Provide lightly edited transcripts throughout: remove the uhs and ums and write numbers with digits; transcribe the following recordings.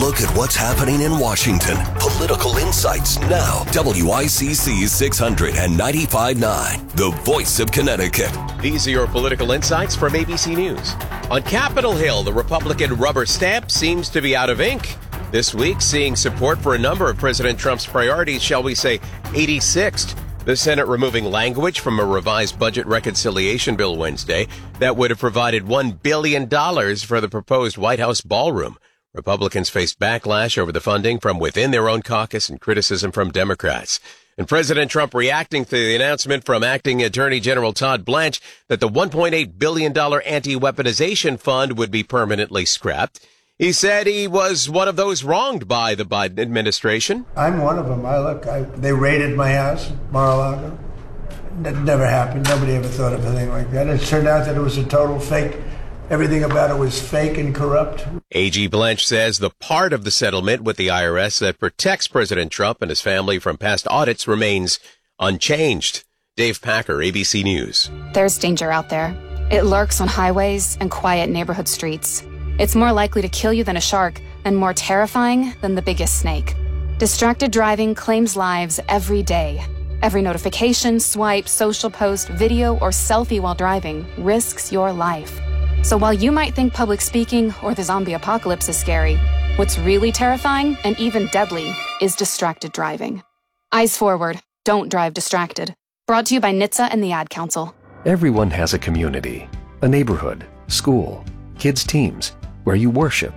look at what's happening in Washington. Political insights now. WICC 600 and 95.9, the voice of Connecticut. These are your political insights from ABC News. On Capitol Hill, the Republican rubber stamp seems to be out of ink. This week, seeing support for a number of President Trump's priorities, shall we say, 86th. The Senate removing language from a revised budget reconciliation bill Wednesday that would have provided $1 billion for the proposed White House ballroom. Republicans faced backlash over the funding from within their own caucus and criticism from Democrats. And President Trump reacting to the announcement from Acting Attorney General Todd Blanche that the $1.8 billion anti-weaponization fund would be permanently scrapped. He said he was one of those wronged by the Biden administration. I'm one of them. They raided my house, Mar-a-Lago. That never happened. Nobody ever thought of anything like that. It turned out that it was a total fake. Everything about it was fake and corrupt. AG Blanche says the part of the settlement with the IRS that protects President Trump and his family from past audits remains unchanged. Dave Packer, ABC News. There's danger out there. It lurks on highways and quiet neighborhood streets. It's more likely to kill you than a shark and more terrifying than the biggest snake. Distracted driving claims lives every day. Every notification, swipe, social post, video, or selfie while driving risks your life. So while you might think public speaking or the zombie apocalypse is scary, what's really terrifying and even deadly is distracted driving. Eyes forward. Don't drive distracted. Brought to you by NHTSA and the Ad Council. Everyone has a community, a neighborhood, school, kids' teams, where you worship,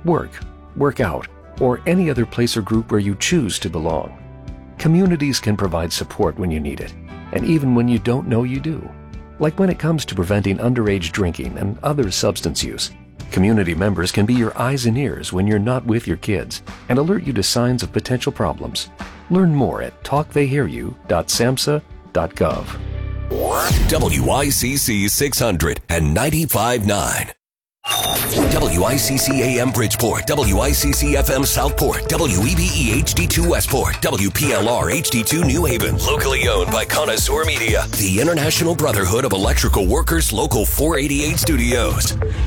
work out, or any other place or group where you choose to belong. Communities can provide support when you need it, and even when you don't know you do. Like when it comes to preventing underage drinking and other substance use. Community members can be your eyes and ears when you're not with your kids and alert you to signs of potential problems. Learn more at talktheyhearyou.samhsa.gov. WICC 600 and 95.9. WICC AM Bridgeport, WICC FM Southport, WEBE HD2 Westport, WPLR HD2 New Haven. Locally owned by Connoisseur Media, the International Brotherhood of Electrical Workers, Local 488 Studios.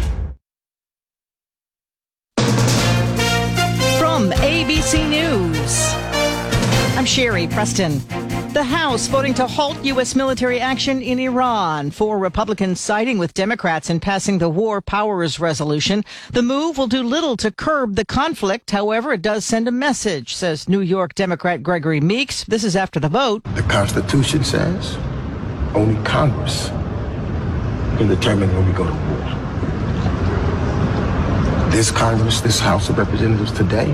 From ABC News, I'm Sherry Preston. The House voting to halt U.S. military action in Iran. 4 Republicans siding with Democrats in passing the War Powers Resolution. The move will do little to curb the conflict. However, it does send a message, says New York Democrat Gregory Meeks. This is after the vote. The Constitution says only Congress can determine when we go to war. This Congress, this House of Representatives today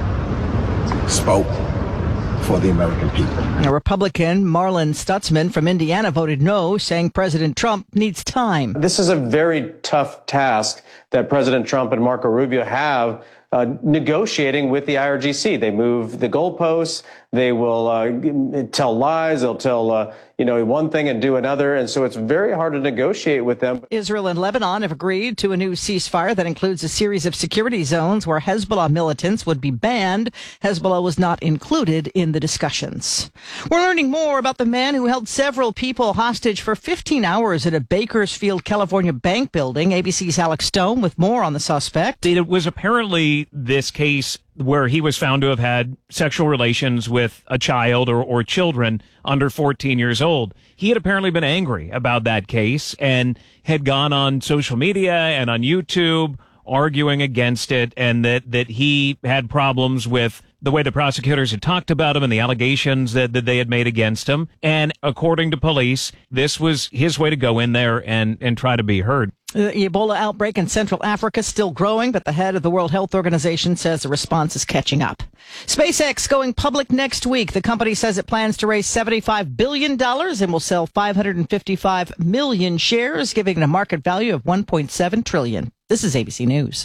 spoke for the American people. A Republican, Marlin Stutzman from Indiana, voted no, saying President Trump needs time. This is a very tough task that President Trump and Marco Rubio have negotiating with the IRGC. They move the goalposts. They will tell lies. They'll tell, one thing and do another. And so it's very hard to negotiate with them. Israel and Lebanon have agreed to a new ceasefire that includes a series of security zones where Hezbollah militants would be banned. Hezbollah was not included in the discussions. We're learning more about the man who held several people hostage for 15 hours at a Bakersfield, California bank building. ABC's Alex Stone with more on the suspect. It was apparently this case where he was found to have had sexual relations with a child or children under 14 years old. He had apparently been angry about that case and had gone on social media and on YouTube arguing against it, and that he had problems with the way the prosecutors had talked about him and the allegations that they had made against him. And according to police, this was his way to go in there and try to be heard. The Ebola outbreak in Central Africa still growing, but the head of the World Health Organization says the response is catching up. SpaceX going public next week. The company says it plans to raise $75 billion and will sell 555 million shares, giving it a market value of $1.7 trillion. This is ABC News.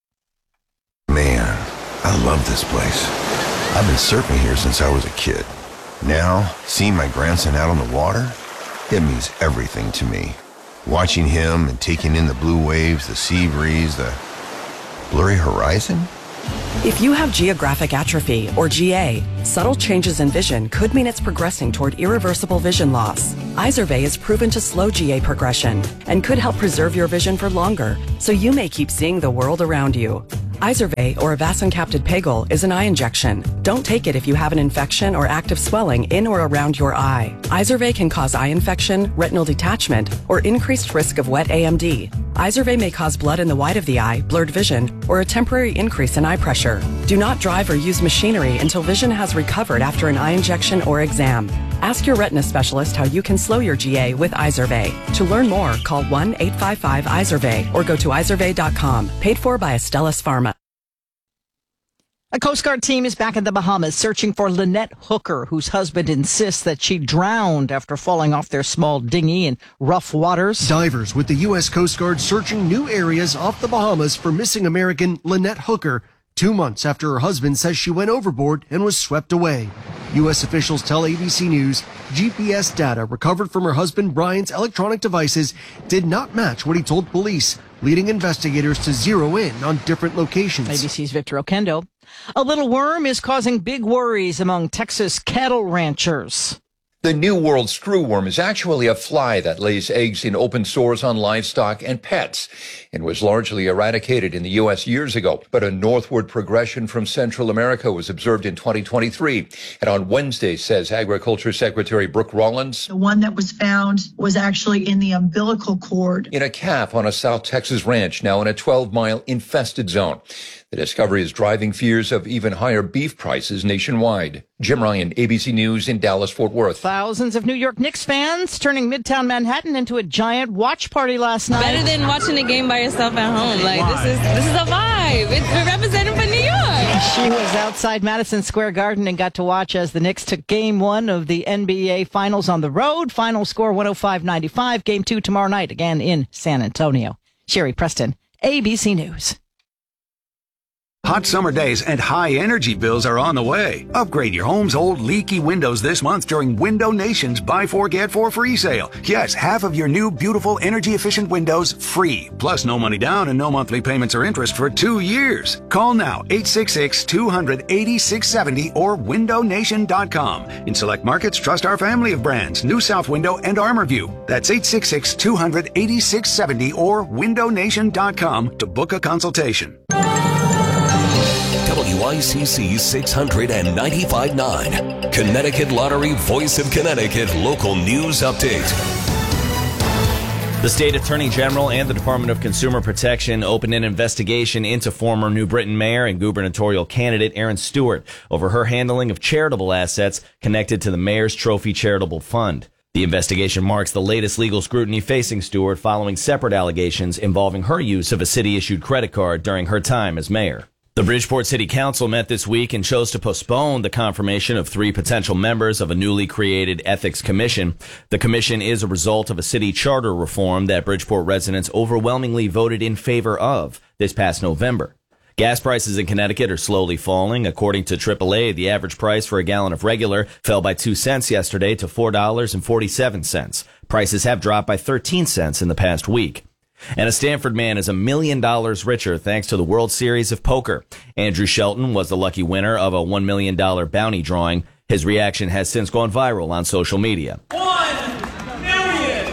Man, I love this place. I've been surfing here since I was a kid. Now, seeing my grandson out on the water, it means everything to me. Watching him and taking in the blue waves, the sea breeze, the blurry horizon. If you have geographic atrophy, or GA, subtle changes in vision could mean it's progressing toward irreversible vision loss. Izervay is proven to slow GA progression and could help preserve your vision for longer, so you may keep seeing the world around you. Izervay, or avacincaptad pegol, is an eye injection. Don't take it if you have an infection or active swelling in or around your eye. Izervay can cause eye infection, retinal detachment, or increased risk of wet AMD. Izervay may cause blood in the white of the eye, blurred vision, or a temporary increase in eye pressure. Do not drive or use machinery until vision has recovered after an eye injection or exam. Ask your retina specialist how you can slow your GA with Izervay. To learn more, call 1-855-IZERVAY or go to izervay.com. Paid for by Astellas Pharma. A Coast Guard team is back in the Bahamas searching for Lynette Hooker, whose husband insists that she drowned after falling off their small dinghy in rough waters. Divers with the U.S. Coast Guard searching new areas off the Bahamas for missing American Lynette Hooker, 2 months after her husband says she went overboard and was swept away. U.S. officials tell ABC News GPS data recovered from her husband Brian's electronic devices did not match what he told police, leading investigators to zero in on different locations. ABC's Victor Okendo. A little worm is causing big worries among Texas cattle ranchers. The New World screwworm is actually a fly that lays eggs in open sores on livestock and pets and was largely eradicated in the U.S. years ago. But a northward progression from Central America was observed in 2023. And on Wednesday, says Agriculture Secretary Brooke Rollins, the one that was found was actually in the umbilical cord in a calf on a South Texas ranch, now in a 12-mile infested zone. The discovery is driving fears of even higher beef prices nationwide. Jim Ryan, ABC News in Dallas-Fort Worth. Thousands of New York Knicks fans turning Midtown Manhattan into a giant watch party last night. Better than watching a game by yourself at home. Like, this is a vibe. We're representing for New York. She was outside Madison Square Garden and got to watch as the Knicks took Game 1 of the NBA Finals on the road. Final score 105-95. Game 2 tomorrow night, again in San Antonio. Sherry Preston, ABC News. Hot summer days and high energy bills are on the way. Upgrade your home's old leaky windows this month during Window Nation's Buy 4 Get 4 free sale. Yes, half of your new beautiful energy efficient windows free. Plus no money down and no monthly payments or interest for 2 years. Call now 866-200-8670 or windownation.com. In select markets, trust our family of brands, New South Window and ArmorView. That's 866-200-8670 or windownation.com to book a consultation. WICC 695.9, Connecticut Lottery, Voice of Connecticut local news update. The state attorney general and the Department of Consumer Protection opened an investigation into former New Britain mayor and gubernatorial candidate Erin Stewart over her handling of charitable assets connected to the Mayor's Trophy Charitable Fund. The investigation marks the latest legal scrutiny facing Stewart following separate allegations involving her use of a city-issued credit card during her time as mayor. The Bridgeport City Council met this week and chose to postpone the confirmation of 3 potential members of a newly created ethics commission. The commission is a result of a city charter reform that Bridgeport residents overwhelmingly voted in favor of this past November. Gas prices in Connecticut are slowly falling. According to AAA, the average price for a gallon of regular fell by 2 cents yesterday to $4.47. Prices have dropped by 13 cents in the past week. And a Stanford man is $1 million richer thanks to the World Series of Poker. Andrew Shelton was the lucky winner of a $1 million bounty drawing. His reaction has since gone viral on social media. $1 million!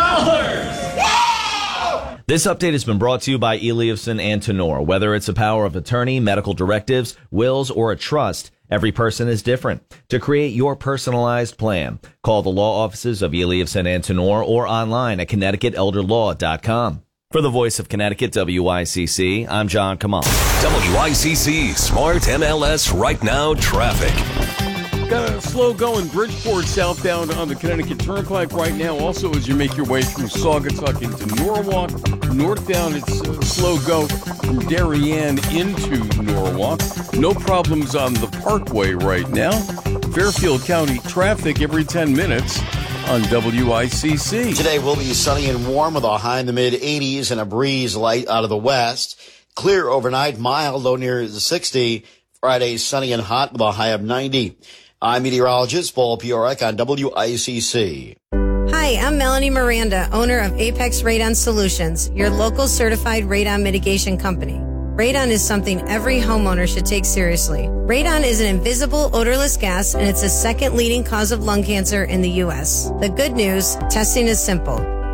This update has been brought to you by Eliason and Tenor. Whether it's a power of attorney, medical directives, wills, or a trust, every person is different. To create your personalized plan, call the law offices of Eliason and Tenor or online at ConnecticutElderLaw.com. For the Voice of Connecticut, WICC, I'm John Kamal. WICC Smart MLS Right Now Traffic. Got a slow-going Bridgeport southbound on the Connecticut Turnpike right now. Also, as you make your way through Saugatuck into Norwalk, northbound it's slow go from Darien into Norwalk. No problems on the Parkway right now. Fairfield County traffic every 10 minutes on WICC. Today will be sunny and warm with a high in the mid-80s and a breeze light out of the west. Clear overnight, mild, low near 60. Friday, sunny and hot with a high of 90. I'm meteorologist Paul Piorek on WICC. Hi, I'm Melanie Miranda, owner of Apex Radon Solutions, your local certified radon mitigation company. Radon is something every homeowner should take seriously. Radon is an invisible, odorless gas, and it's the second leading cause of lung cancer in the U.S. The good news, testing is simple.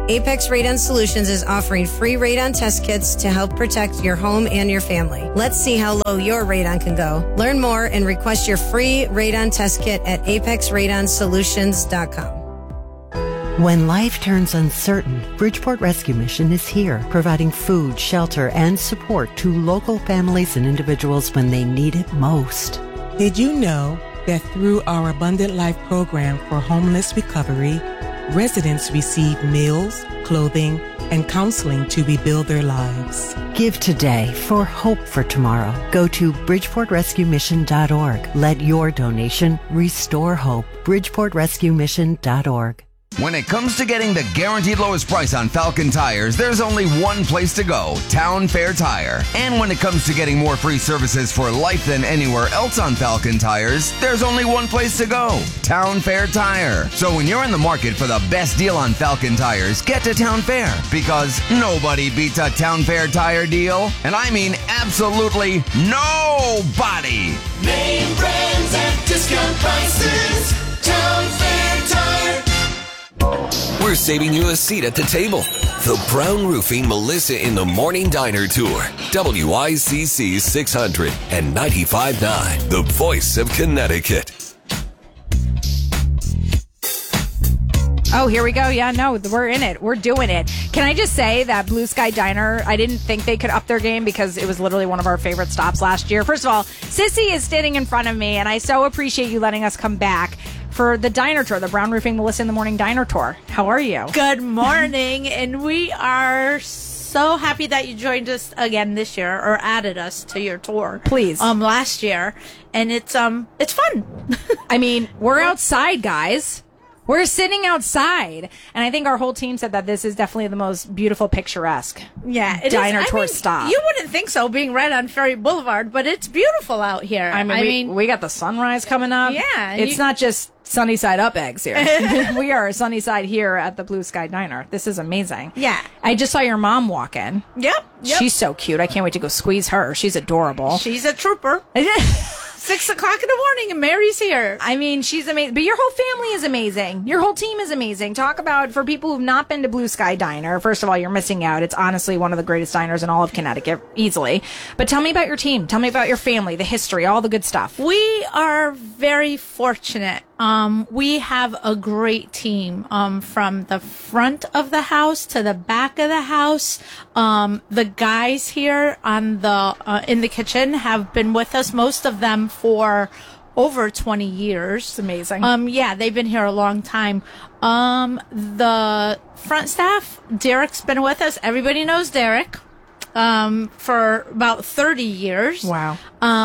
Apex Radon Solutions is offering free radon test kits to help protect your home and your family. Let's see how low your radon can go. Learn more and request your free radon test kit at apexradonsolutions.com. When life turns uncertain, Bridgeport Rescue Mission is here, providing food, shelter, and support to local families and individuals when they need it most. Did you know that through our Abundant Life program for homeless recovery, residents receive meals, clothing, and counseling to rebuild their lives? Give today for hope for tomorrow. Go to bridgeportrescuemission.org. Let your donation restore hope. bridgeportrescuemission.org. When it comes to getting the guaranteed lowest price on Falcon tires, there's only one place to go, Town Fair Tire. And when it comes to getting more free services for life than anywhere else on Falcon tires, there's only one place to go, Town Fair Tire. So when you're in the market for the best deal on Falcon tires, get to Town Fair, because nobody beats a Town Fair tire deal. And I mean absolutely nobody. Name brands at discount prices. Town Fair Tire. We're saving you a seat at the table. The Brown Roofing Melissa in the Morning Diner Tour. WICC 600 and 95.9, the voice of Connecticut. Oh, here we go. Yeah, no, we're in it. We're doing it. Can I just say that Blue Sky Diner, I didn't think they could up their game because it was literally one of our favorite stops last year. First of all, Sissy is standing in front of me, and I so appreciate you letting us come back for the diner tour, the Brown Roofing Melissa in the Morning Diner Tour. How are you? Good morning, and we are so happy that you joined us again this year, or added us to your tour. Please. Last year, and it's fun. I mean, we're outside, guys. We're sitting outside, and I think our whole team said that this is definitely the most beautiful, picturesque diner tour stop. You wouldn't think so, being right on Ferry Boulevard, but it's beautiful out here. I mean, we got the sunrise coming up. Yeah. It's not just sunny side up eggs here. We are sunny side here at the Blue Sky Diner. This is amazing. Yeah. I just saw your mom walk in. Yep. She's so cute. I can't wait to go squeeze her. She's adorable. She's a trooper. 6 o'clock in the morning and Mary's here. I mean, she's amazing. But your whole family is amazing. Your whole team is amazing. Talk about, for people who've not been to Blue Sky Diner, first of all, you're missing out. It's honestly one of the greatest diners in all of Connecticut, easily. But tell me about your team. Tell me about your family, the history, all the good stuff. We are very fortunate. We have a great team, from the front of the house to the back of the house. The guys here on in the kitchen have been with us, most of them for over 20 years. It's amazing. Yeah, they've been here a long time. The front staff, Derek's been with us. Everybody knows Derek, for about 30 years. Wow.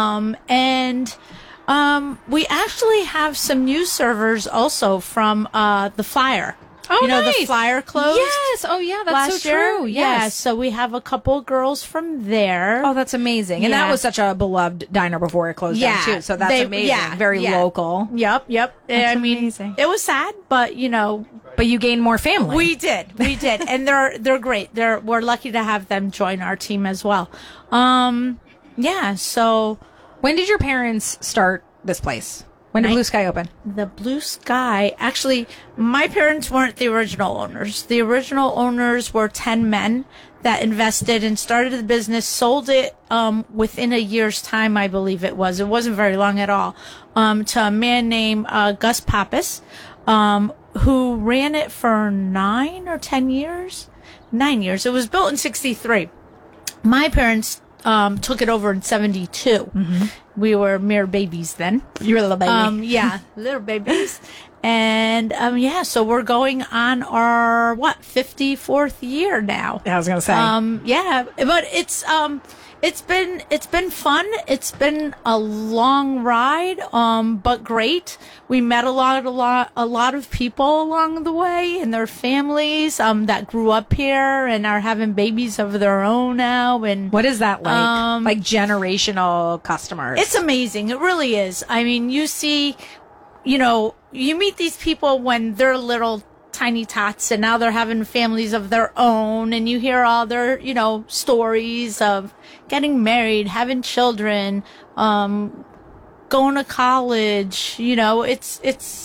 We actually have some new servers also from the Flyer. Oh, nice. The Flyer closed. Yes. Oh, yeah. That's last so year. true. Yes. Yeah. So we have a couple girls from there. Oh, that's amazing. And that was such a beloved diner before it closed down, too. So that's amazing. Yeah, Very local. Yep. That's amazing. It was sad, but, But you gained more family. We did. And they're great. We're lucky to have them join our team as well. Yeah. So when did your parents start this place? When did Blue Sky open? The Blue Sky, actually, my parents weren't the original owners. The original owners were 10 men that invested and started the business, sold it within a year's time, I believe it was. It wasn't very long at all, to a man named Gus Pappas, who ran it for 9 or 10 years. 9 years. It was built in 1963. My parents took it over in 1972. Mm-hmm. We were mere babies then. You were a little baby. Yeah, little babies. And, so we're going on our, 54th year now. I was going to say. Yeah, but it's been fun. It's been a long ride, but great. We met a lot of people along the way and their families, that grew up here and are having babies of their own now. And what is that like? Like generational customers? It's amazing. It really is. I mean, you see, you meet these people when they're little tiny tots, and now they're having families of their own, and you hear all their, stories of getting married, having children, going to college. It's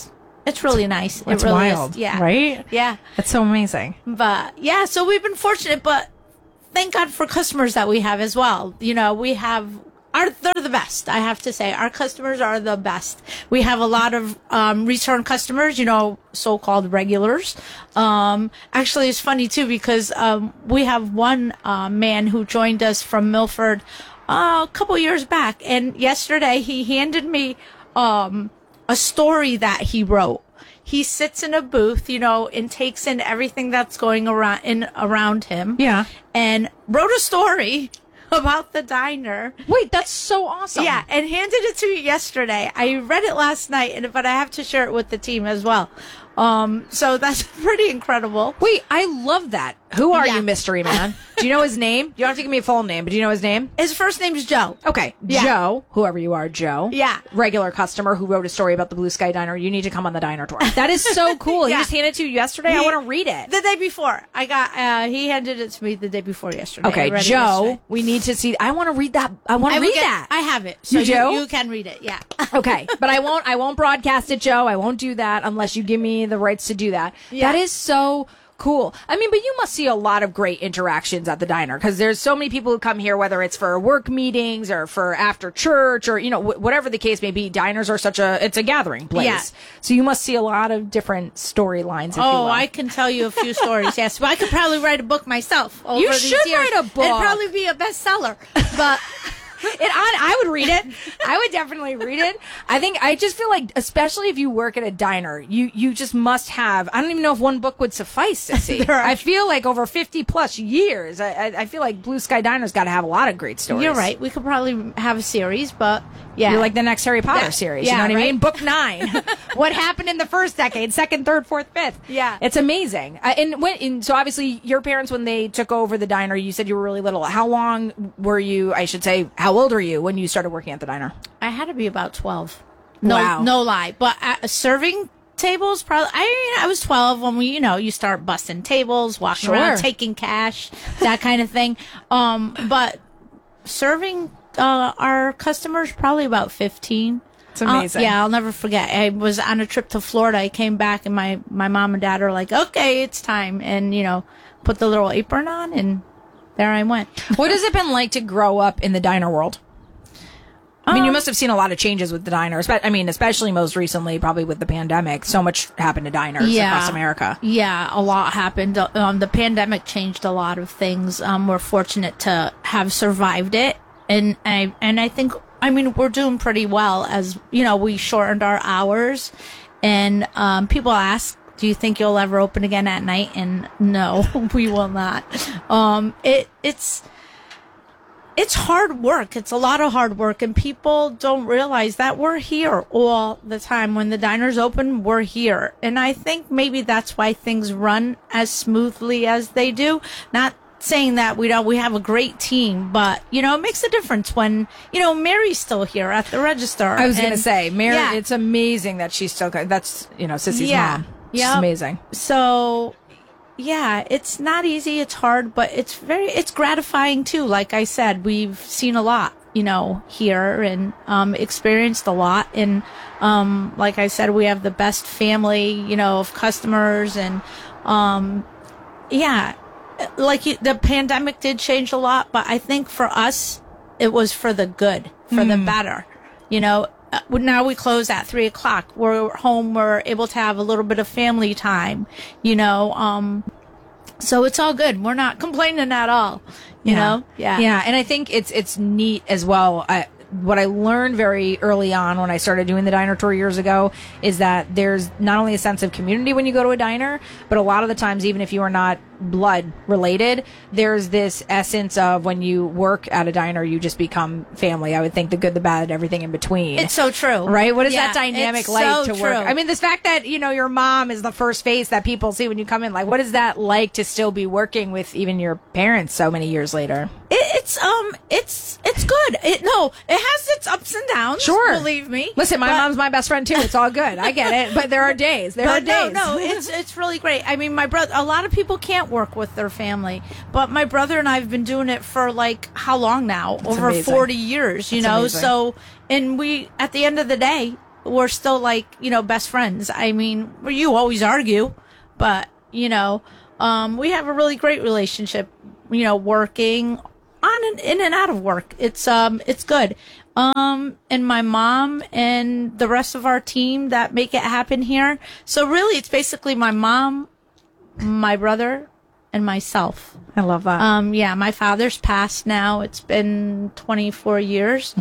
It's really nice. That's it really wild. Is. Yeah. Right? Yeah. That's so amazing. But yeah, so we've been fortunate, but thank God for customers that we have as well. You know, they're the best, I have to say. Our customers are the best. We have a lot of return customers, you know, so-called regulars. Actually, it's funny, too, because we have one man who joined us from Milford a couple years back. And yesterday, he handed me a story that he wrote. He sits in a booth, you know, and takes in everything that's going around him. Yeah. And wrote a story about the diner. Wait, that's so awesome. Yeah, and handed it to me yesterday. I read it last night, but I have to share it with the team as well. So that's pretty incredible. Wait, I love that. Who are you, mystery man? Do you know his name? You don't have to give me a full name, but do you know his name? His first name is Joe. Okay, Yeah. Joe, whoever you are, Joe. Yeah. Regular customer who wrote a story about the Blue Sky Diner. You need to come on the diner tour. That is so cool. Yeah. He just handed it to you yesterday. I want to read it. The day before. He handed it to me the day before yesterday. I Okay, read it Joe, yesterday. we need to see. I want to read that. I want to read that. I have it. So You do? You can read it, yeah. Okay, but I won't broadcast it, Joe. I won't do that unless you give me the rights to do that. Yeah. That is so cool. I mean, but you must see a lot of great interactions at the diner because there's so many people who come here, whether it's for work meetings or for after church or, you know, whatever the case may be. Diners are it's a gathering place. Yeah. So you must see a lot of different storylines, if you will. I can tell you a few stories, yes. But I could probably write a book myself over You these should years. write a book. It'd probably be a bestseller. But I would read it. I would definitely read it. I just feel like, especially if you work at a diner, you just must have, I don't even know if one book would suffice, Sissy. I feel like over 50 plus years, I feel like Blue Sky Diner's got to have a lot of great stories. You're right. We could probably have a series, but yeah. You're like the next Harry Potter series. You know what I mean? Book 9. What happened in the first decade, second, third, fourth, fifth. Yeah. It's amazing. So obviously your parents, when they took over the diner, you said you were really little. How long were you, I should say, how old were you when you started working at the diner? I had to be about 12. Wow. No lie. But serving tables, probably, I was 12 when you start busting tables, walking around, taking cash, that kind of thing. But serving our customers, probably about 15. It's amazing. I'll never forget. I was on a trip to Florida. I came back and my mom and dad are like, okay, it's time. And, put the little apron on and there I went. What has it been like to grow up in the diner world? I mean, you must have seen a lot of changes with the diner. Especially most recently, probably with the pandemic. So much happened to diners across America. Yeah, a lot happened. The pandemic changed a lot of things. We're fortunate to have survived it. And I think, we're doing pretty well as, we shortened our hours. And people ask, do you think you'll ever open again at night? And no, we will not. It's hard work. It's a lot of hard work, and people don't realize that we're here all the time. When the diner's open, we're here. And I think maybe that's why things run as smoothly as they do. Not saying that we have a great team, but, it makes a difference when, Mary's still here at the register. I was going to say, Mary, it's amazing that she's still, that's, Sissy's mom. She's amazing. So, yeah, it's not easy. It's hard, but it's gratifying too. Like I said, we've seen a lot, here and experienced a lot. And like I said, we have the best family, of customers. And the pandemic did change a lot, but I think for us, it was for the good, for the better. Now we close at 3:00. We're home. We're able to have a little bit of family time, so it's all good. We're not complaining at all, you know? Yeah. Yeah. And I think it's neat as well. What I learned very early on when I started doing the diner tour years ago is that there's not only a sense of community when you go to a diner, but a lot of the times, even if you are not blood related, there's this essence of when you work at a diner, you just become family. I would think the good, the bad, everything in between. It's so true. Right? What is that dynamic like to true. work? I mean, this fact that, your mom is the first face that people see when you come in, like, what is that like to still be working with even your parents so many years later? It's good. It has its ups and downs. Sure. Believe me. Listen, my mom's my best friend too. It's all good. I get it. But there are days. No, it's really great. My brother, a lot of people can't work with their family, but my brother and I have been doing it for how long now? That's over amazing. 40 years, That's amazing. So, and we, at the end of the day, we're still like, best friends. I mean, you always argue, but, we have a really great relationship, working on and in and out of work. It's good. And my mom and the rest of our team that make it happen here. So really, it's basically my mom, my brother, and myself. I love that. My father's passed now. It's been 24 years.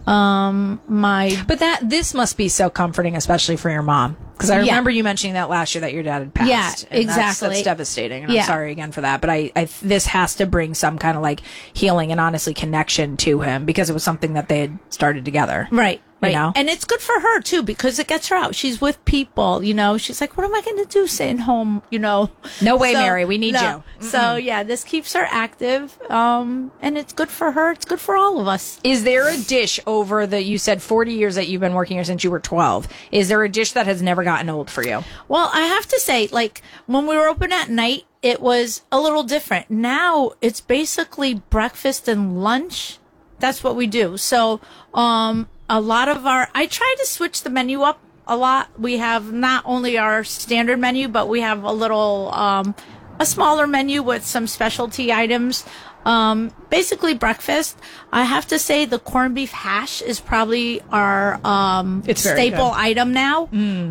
But this must be so comforting, especially for your mom. Because I remember you mentioning that last year that your dad had passed. Yeah, and exactly. That's devastating. And I'm sorry again for that. But this has to bring some kind of like healing and honestly connection to him because it was something that they had started together. Right. You know? And it's good for her too because it gets her out. She's with people, She's like, what am I going to do sitting home, No way, Mary. We need you. Mm-mm. So, this keeps her active. And it's good for her. It's good for all of us. Is there a dish over you said 40 years that you've been working here since you were 12. Is there a dish that has never gotten old for you? Well, I have to say, like, when we were open at night, it was a little different. Now it's basically breakfast and lunch. That's what we do. So, a lot of I try to switch the menu up a lot. We have not only our standard menu, but we have a little, a smaller menu with some specialty items. Basically breakfast. I have to say the corned beef hash is probably our, staple item now.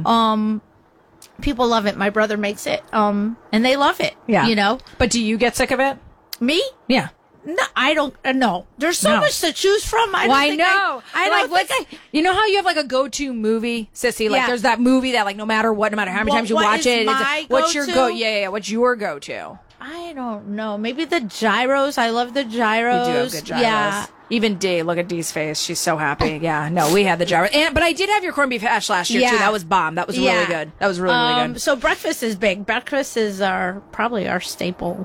People love it. My brother makes it, and they love it. Yeah. But do you get sick of it? Me? Yeah. No, I don't know. There's so much to choose from. I know. You know how you have like a go-to movie, Sissy? Like there's that movie that like no matter how many times you watch it, what's your what's your go-to? I don't know. Maybe the gyros. I love the gyros. You do have good gyros. Yeah. Even Dee, look at Dee's face. She's so happy. Yeah, no, we had the gyros. But I did have your corned beef hash last year, too. That was bomb. That was really good. That was really, really good. So breakfast is big. Breakfast is probably our staple.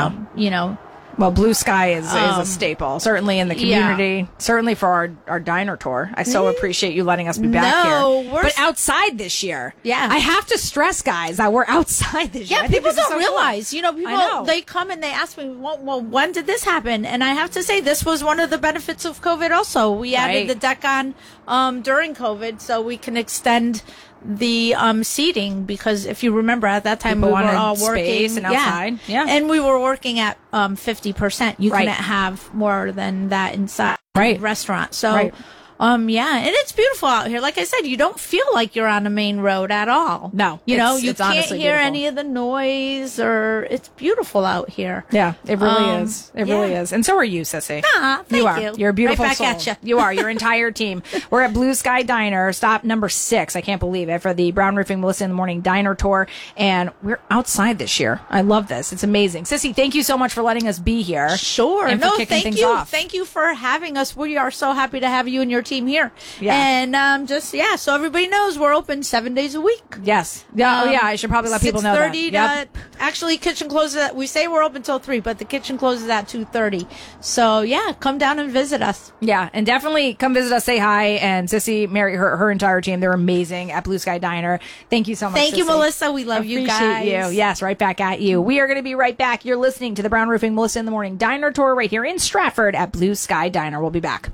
Well, Blue Sky is a staple, certainly in the community, certainly for our diner tour. I so appreciate you letting us be back here. But outside this year. Yeah. I have to stress, guys, that we're outside this year. Yeah, people don't realize. People, they come and they ask me, well, when did this happen? And I have to say, this was one of the benefits of COVID also. We added the deck on during COVID so we can extend the seating because if you remember at that time people we were all working and outside. Yeah. And we were working at 50%. You couldn't have more than that inside the restaurant. So and it's beautiful out here. Like I said, you don't feel like you're on a main road at all. No. You it's can't honestly hear beautiful. any of the noise it's beautiful out here. Yeah, it really is. It really is. And so are you, Sissy. Thank you. You're a beautiful right back soul. at you. You are. Your entire team. We're at Blue Sky Diner, stop number 6. I can't believe it, for the Brown Roofing Melissa in the Morning Diner Tour. And we're outside this year. I love this. It's amazing. Sissy, thank you so much for letting us be here. Sure. And for kicking things off. Thank you for having us. We are so happy to have you and your team here. Yeah. And so everybody knows we're open 7 days a week. Yes. Yeah. I should probably let people know that. 6:30 actually, kitchen closes we say we're open till 3, but the kitchen closes at 2:30. So come down and visit us. Yeah, and definitely come visit us, say hi, and Sissy, Mary, her entire team, they're amazing at Blue Sky Diner. Thank you so much. Thank you, Sissy. Melissa. We love you guys. Appreciate you. Yes, right back at you. We are going to be right back. You're listening to the Brown Roofing Melissa in the Morning Diner Tour right here in Stratford at Blue Sky Diner. We'll be back.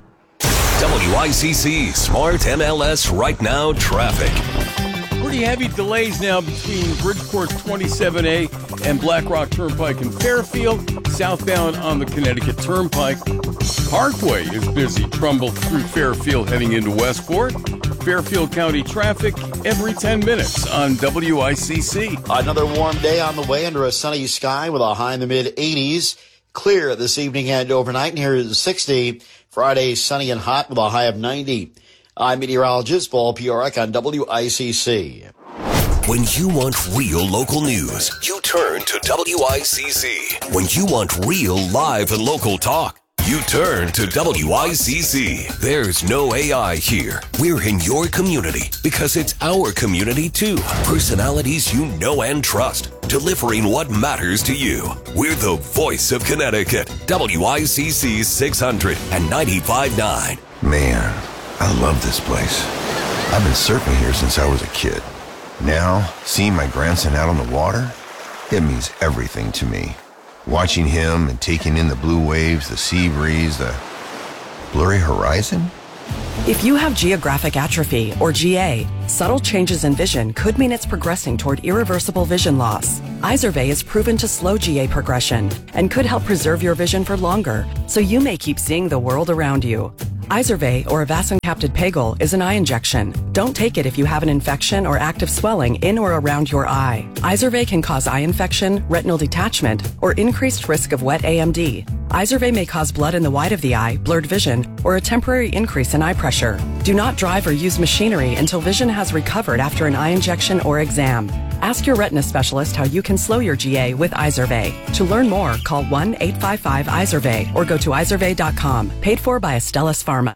WICC Smart MLS Right Now traffic. Pretty heavy delays now between Bridgeport 27A and Blackrock Turnpike in Fairfield, southbound on the Connecticut Turnpike. Parkway is busy, Trumbull through Fairfield heading into Westport. Fairfield County traffic every 10 minutes on WICC. Another warm day on the way under a sunny sky with a high in the mid-80s. Clear this evening and overnight, and here is 60. Friday, sunny and hot with a high of 90. I'm meteorologist Paul Piorek on WICC. When you want real local news, you turn to WICC. When you want real live and local talk, you turn to WICC. There's no AI here. We're in your community because it's our community too. Personalities you know and trust, delivering what matters to you. We're the voice of Connecticut. WICC 600 and 95.9. Man, I love this place. I've been surfing here since I was a kid. Now, seeing my grandson out on the water, it means everything to me. Watching him and taking in the blue waves, the sea breeze, the blurry horizon, If you have geographic atrophy, or GA, subtle changes in vision could mean it's progressing toward irreversible vision loss. Izervay is proven to slow GA progression and could help preserve your vision for longer, so you may keep seeing the world around you. Izervay, or avacincaptad pegol, is an eye injection. Don't take it if you have an infection or active swelling in or around your eye. Izervay can cause eye infection, retinal detachment, or increased risk of wet AMD. Izervay may cause blood in the white of the eye, blurred vision, or a temporary increase in eye pressure. Do not drive or use machinery until vision has recovered after an eye injection or exam. Ask your retina specialist how you can slow your GA with Izervay. To learn more, call 1-855-IZERVAY or go to izervay.com. Paid for by Astellas Pharma.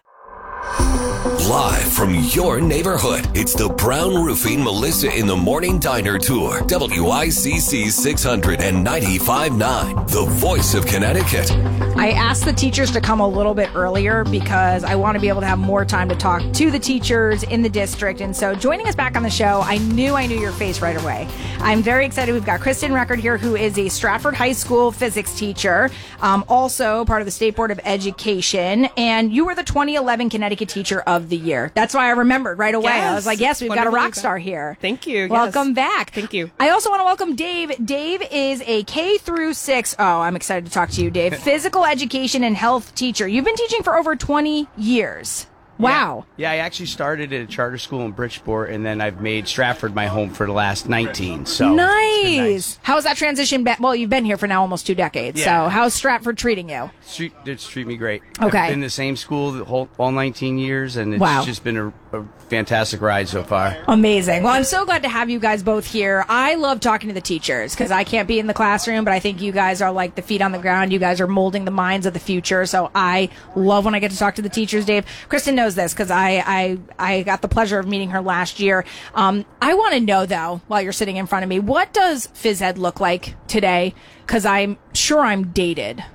Live from your neighborhood, it's the Brown Roofing Melissa in the Morning Diner Tour. WICC 695.9, the voice of Connecticut. I asked the teachers to come a little bit earlier because I want to be able to have more time to talk to the teachers in the district. And so joining us back on the show, I knew your face right away. I'm very excited. We've got Kristen Record here, who is a Stratford High School physics teacher, also part of the State Board of Education. And you were the 2011 Connecticut Teacher of the Year. That's why I remembered right away. Yes. I was like, yes, we've got a rock star here. Thank you. Welcome back. Thank you. I also want to welcome Dave. Dave is a K through 6. Oh, I'm excited to talk to you, Dave. Physical education and health teacher. You've been teaching for over 20 years. Wow. Yeah, I actually started at a charter school in Bridgeport, and then I've made Stratford my home for the last 19. So nice. How's that transition been? Well, you've been here for now almost 2 decades. Yeah. So how's Stratford treating you? It's treated me great. Okay. I've been in the same school all 19 years, and it's just been a fantastic ride so far. Amazing. Well, I'm so glad to have you guys both here. I love talking to the teachers because I can't be in the classroom, but I think you guys are like the feet on the ground. You guys are molding the minds of the future. So I love when I get to talk to the teachers, Dave. Kristen knows this because I got the pleasure of meeting her last year. I want to know, though, while you're sitting in front of me, what does phys ed look like today? Because I'm sure I'm dated.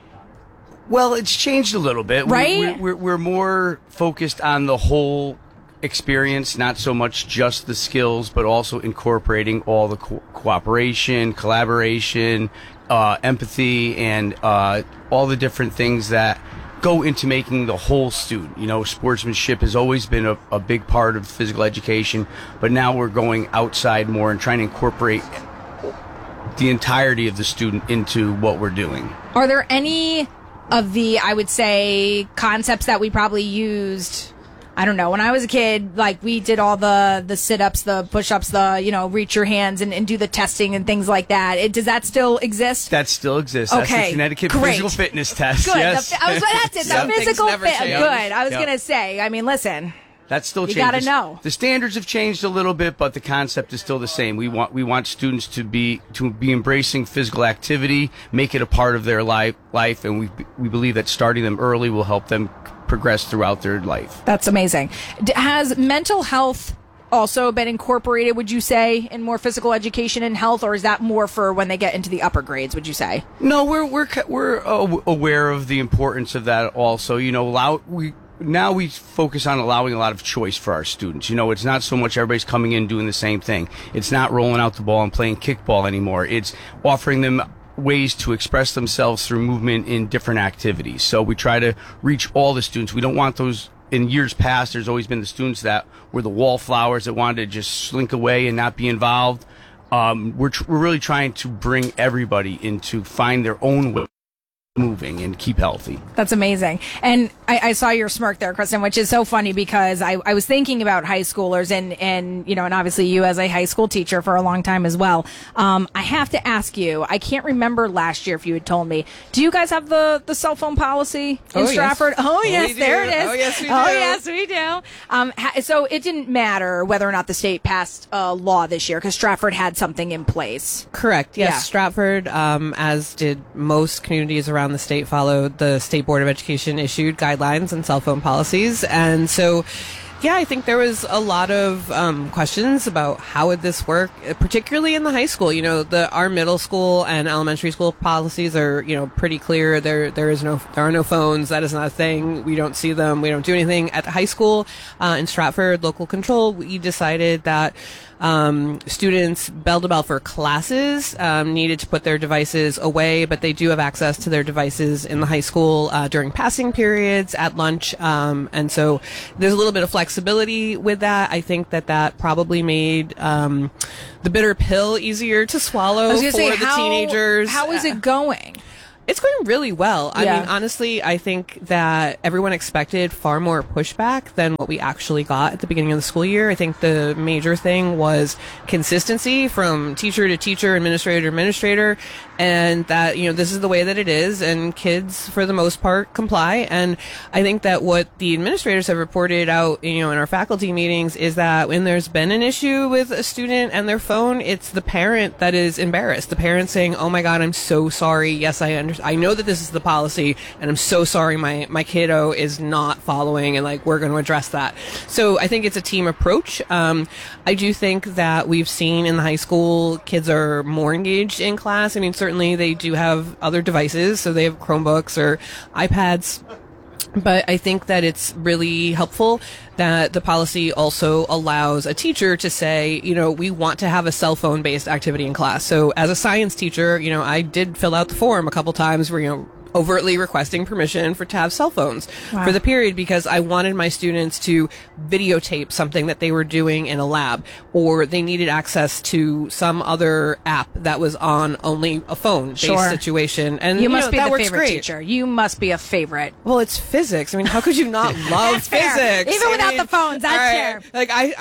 Well, it's changed a little bit. Right? We're more focused on the whole experience, not so much just the skills, but also incorporating all the cooperation, collaboration, empathy, and all the different things that go into making the whole student. You know, sportsmanship has always been a big part of physical education, but now we're going outside more and trying to incorporate the entirety of the student into what we're doing. Are there any of the, I would say, concepts that we probably used, I don't know, when I was a kid, like we did all the sit-ups, the push-ups, the, reach your hands and do the testing and things like that. Does that still exist? That still exists. Okay. That's the Connecticut Physical Fitness Test. Good. Yes. That's it. The physical fit. change. Good. I was Yep. going to say, I mean, listen. That's still You changed. gotta know. The standards have changed a little bit, but the concept is still the same. We want students to be embracing physical activity, make it a part of their life, and we believe that starting them early will help them progress throughout their life. That's amazing. Has mental health also been incorporated, would you say, in more physical education and health, or is that more for when they get into the upper grades, would you say? No, we're aware of the importance of that also. Now we focus on allowing a lot of choice for our students. It's not so much everybody's coming in doing the same thing. It's not rolling out the ball and playing kickball anymore. It's offering them ways to express themselves through movement in different activities. So we try to reach all the students. We don't want those. In years past, there's always been the students that were the wallflowers that wanted to just slink away and not be involved. We're really trying to bring everybody in to find their own way moving and keep healthy. That's amazing. And I saw your smirk there, Kristen, which is so funny because I was thinking about high schoolers and obviously you as a high school teacher for a long time as well. I have to ask you, I can't remember last year if you had told me, do you guys have the cell phone policy in Stratford? Yes. Oh, yes, there it is. Oh, yes, we do. Oh, yes, we do. So it didn't matter whether or not the state passed a law this year because Stratford had something in place. Correct. Yes. Yeah. Stratford, as did most communities around the state, followed the State Board of Education issued guidelines and cell phone policies. And so, Yeah, I think there was a lot of questions about how would this work, particularly in the high school. You know, our middle school and elementary school policies are, pretty clear. There are no phones. That is not a thing. We don't see them. We don't do anything. At the high school in Stratford, local control, we decided that students bell to bell for classes needed to put their devices away, but they do have access to their devices in the high school during passing periods, at lunch, and so there's a little bit of flexibility with that. I think that probably made the bitter pill easier to swallow for the teenagers. How is it going? It's going really well. Yeah. I mean, honestly, I think that everyone expected far more pushback than what we actually got at the beginning of the school year. I think the major thing was consistency from teacher to teacher, administrator to administrator, and that, this is the way that it is, and kids, for the most part, comply. And I think that what the administrators have reported out, in our faculty meetings is that when there's been an issue with a student and their phone, it's the parent that is embarrassed. The parent saying, "Oh my God, I'm so sorry. Yes, I know that this is the policy, and I'm so sorry my kiddo is not following, and we're going to address that." So I think it's a team approach. I do think that we've seen in the high school kids are more engaged in class. I mean, certainly they do have other devices, so they have Chromebooks or iPads. But I think that it's really helpful that the policy also allows a teacher to say, we want to have a cell phone based activity in class. So as a science teacher, I did fill out the form a couple times where, overtly requesting permission to have cell phones for the period, because I wanted my students to videotape something that they were doing in a lab, or they needed access to some other app that was on only a phone-based situation. And you must be that the works favorite great. teacher. You must be a favorite. Well, it's physics. I mean, how could you not love physics? Even without the phones, that's fair.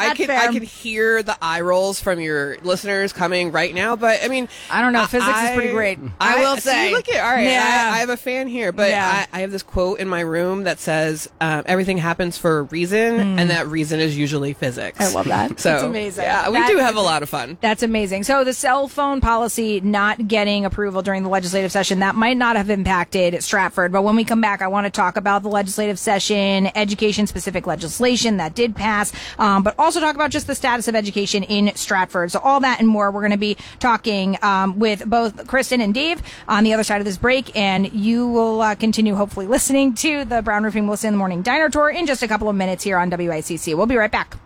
I can hear the eye rolls from your listeners coming right now, but I mean, I don't know. Physics is pretty great. I will say. Look at, all right, Yeah. I have a fan here, but I have this quote in my room that says, everything happens for a reason, and that reason is usually physics. I love that. So, That's amazing. Yeah, we do have a lot of fun. That's amazing. So the cell phone policy not getting approval during the legislative session, that might not have impacted Stratford. But when we come back, I want to talk about the legislative session, education-specific legislation that did pass, but also talk about just the status of education in Stratford. So all that and more, we're going to be talking with both Kristen and Dave on the other side of this break, and you will continue hopefully listening to the Brown Roofing Wilson in the Morning Diner Tour in just a couple of minutes here on WICC. We'll be right back.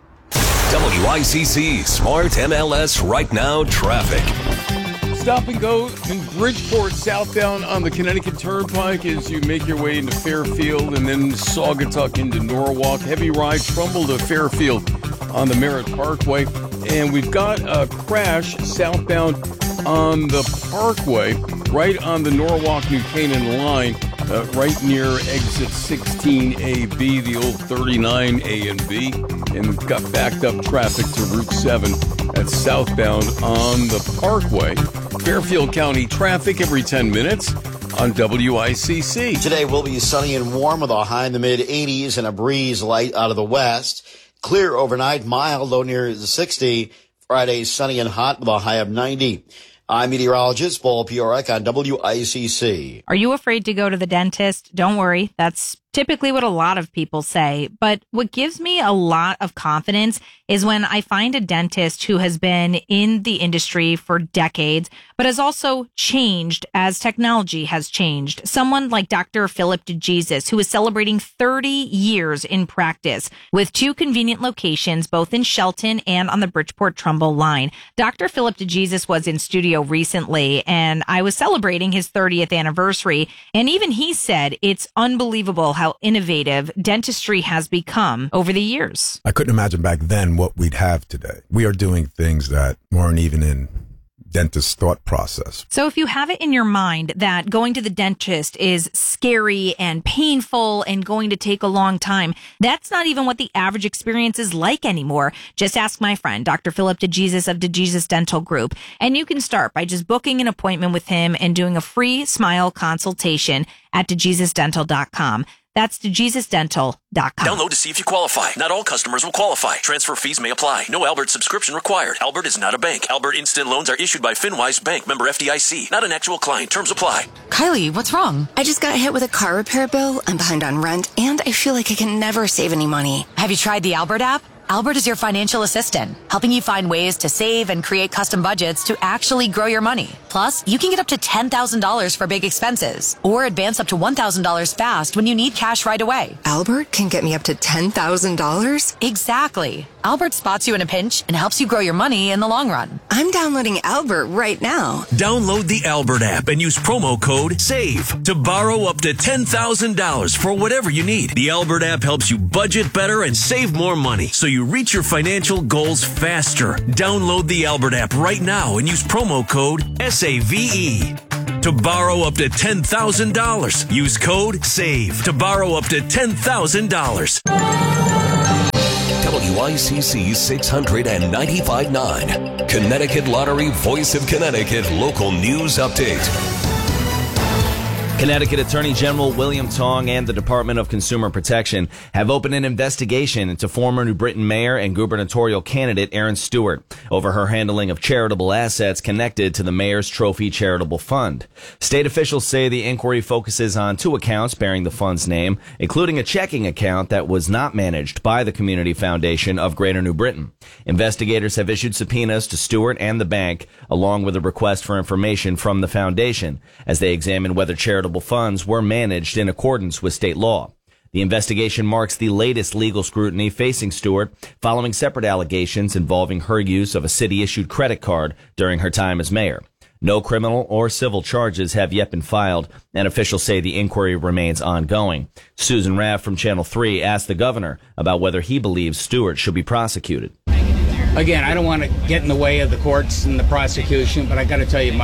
WICC Smart MLS Right Now Traffic. Stop and go in Bridgeport southbound on the Connecticut Turnpike as you make your way into Fairfield and then Saugatuck into Norwalk. Heavy ride Trumbull to Fairfield on the Merritt Parkway. And we've got a crash southbound on the Parkway, right on the Norwalk-New Canaan line, right near exit 16AB, the old 39A and B, and got backed up traffic to Route 7 that's southbound on the Parkway. Fairfield County traffic every 10 minutes on WICC. Today will be sunny and warm with a high in the mid-80s and a breeze light out of the west. Clear overnight, mild, low near the 60. Friday, sunny and hot with a high of 90. I'm meteorologist Paul Piorek on WICC. Are you afraid to go to the dentist? Don't worry. That's typically what a lot of people say. But what gives me a lot of confidence is when I find a dentist who has been in the industry for decades, but has also changed as technology has changed. Someone like Dr. Philip DeJesus, who is celebrating 30 years in practice with 2 convenient locations, both in Shelton and on the Bridgeport-Trumbull line. Dr. Philip DeJesus was in studio recently, and I was celebrating his 30th anniversary. And even he said it's unbelievable how innovative dentistry has become over the years. I couldn't imagine back then what we'd have today. We are doing things that weren't even in dentist thought process. So if you have it in your mind that going to the dentist is scary and painful and going to take a long time, that's not even what the average experience is like anymore. Just ask my friend, Dr. Philip DeJesus of DeJesus Dental Group. And you can start by just booking an appointment with him and doing a free smile consultation at DeJesusDental.com. That's DeJesusDental.com. Download to see if you qualify. Not all customers will qualify. Transfer fees may apply. No Albert subscription required. Albert is not a bank. Albert Instant Loans are issued by FinWise Bank, member FDIC. Not an actual client. Terms apply. Kylie, what's wrong? I just got hit with a car repair bill. I'm behind on rent, and I feel like I can never save any money. Have you tried the Albert app? Albert is your financial assistant, helping you find ways to save and create custom budgets to actually grow your money. Plus, you can get up to $10,000 for big expenses or advance up to $1,000 fast when you need cash right away. Albert can get me up to $10,000? Exactly. Albert spots you in a pinch and helps you grow your money in the long run. I'm downloading Albert right now. Download the Albert app and use promo code SAVE to borrow up to $10,000 for whatever you need. The Albert app helps you budget better and save more money so you reach your financial goals faster. Download the Albert app right now and use promo code SAVE to borrow up to $10,000. Use code SAVE to borrow up to $10,000. WICC 695.9, Connecticut Lottery Voice of Connecticut Local News Update. Connecticut Attorney General William Tong and the Department of Consumer Protection have opened an investigation into former New Britain Mayor and gubernatorial candidate Erin Stewart over her handling of charitable assets connected to the Mayor's Trophy Charitable Fund. State officials say the inquiry focuses on 2 accounts bearing the fund's name, including a checking account that was not managed by the Community Foundation of Greater New Britain. Investigators have issued subpoenas to Stewart and the bank, along with a request for information from the foundation, as they examine whether charitable funds were managed in accordance with state law. The investigation marks the latest legal scrutiny facing Stewart following separate allegations involving her use of a city-issued credit card during her time as mayor. No criminal or civil charges have yet been filed, and officials say the inquiry remains ongoing. Susan Raff from Channel 3 asked the governor about whether he believes Stewart should be prosecuted. Again, I don't want to get in the way of the courts and the prosecution, but I got to tell you,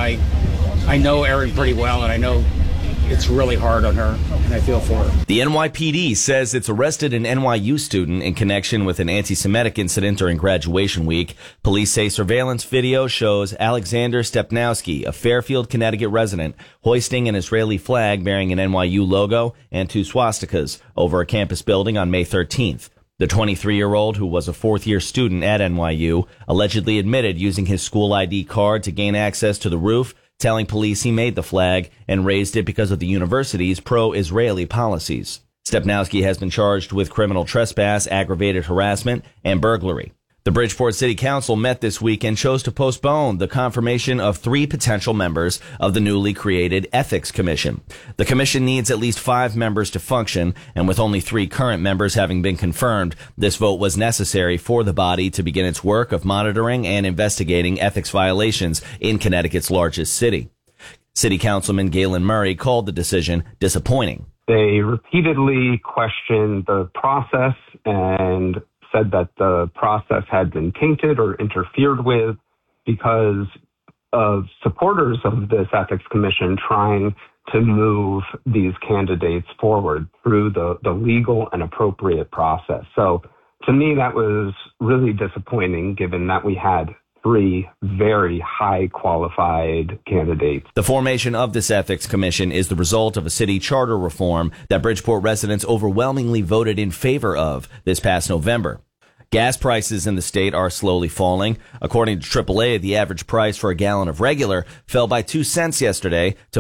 I know Erin pretty well, and I know it's really hard on her, and I feel for her. The NYPD says it's arrested an NYU student in connection with an anti-Semitic incident during graduation week. Police say surveillance video shows Alexander Stepnowski, a Fairfield, Connecticut resident, hoisting an Israeli flag bearing an NYU logo and 2 swastikas over a campus building on May 13th. The 23-year-old, who was a fourth-year student at NYU, allegedly admitted using his school ID card to gain access to the roof, telling police he made the flag and raised it because of the university's pro-Israeli policies. Stepnowski has been charged with criminal trespass, aggravated harassment, and burglary. The Bridgeport City Council met this week and chose to postpone the confirmation of 3 potential members of the newly created Ethics Commission. The commission needs at least 5 members to function, and with only 3 current members having been confirmed, this vote was necessary for the body to begin its work of monitoring and investigating ethics violations in Connecticut's largest city. City Councilman Galen Murray called the decision disappointing. They repeatedly questioned the process and said that the process had been tainted or interfered with because of supporters of this ethics commission trying to move these candidates forward through the legal and appropriate process. So to me, that was really disappointing given that we had 3 very high qualified candidates. The formation of this ethics commission is the result of a city charter reform that Bridgeport residents overwhelmingly voted in favor of this past November. Gas prices in the state are slowly falling. According to AAA, the average price for a gallon of regular fell by 2 cents yesterday to